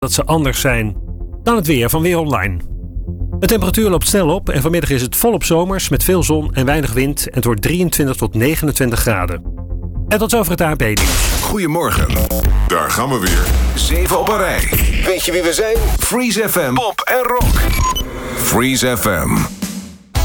dat ze anders zijn. Dan het weer van Weer Online. De temperatuur loopt snel op en vanmiddag is het volop zomers met veel zon en weinig wind. En het wordt 23 tot 29 graden. En tot zover het ANP-nieuws. Goedemorgen, daar gaan we weer. 7 op een rij. Weet je wie we zijn? Freeze FM, pop en rock. Freeze FM.